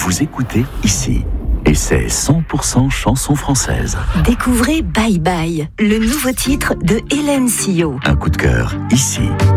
vous écoutez ici. Et c'est 100% chanson française. Découvrez Bye Bye, le nouveau titre de Hélène Sio. Un coup de cœur ici.